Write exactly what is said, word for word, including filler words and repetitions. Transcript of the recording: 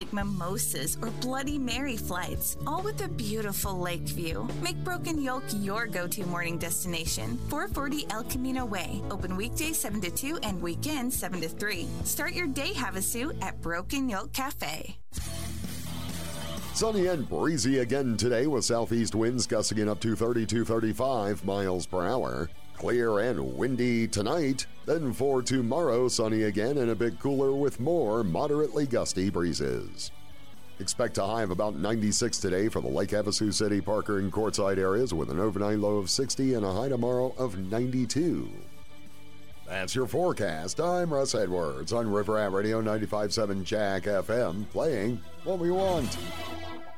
like mimosas or Bloody Mary flights, all with a beautiful lake view. Make Broken Yolk your go-to morning destination. four forty El Camino Way. Open weekdays seven to two and weekends seven to three. Start your day Havasu at Broken Yolk Cafe. Sunny and breezy again today with southeast winds gusting up to thirty-two, thirty-five miles per hour. Clear and windy tonight. Then for tomorrow, sunny again and a bit cooler with more moderately gusty breezes. Expect a high of about ninety-six today for the Lake Havasu City, Parker, and Quartzsite areas with an overnight low of sixty and a high tomorrow of ninety-two. That's your forecast. I'm Russ Edwards on River Rat Radio ninety-five point seven Jack F M, playing what we want.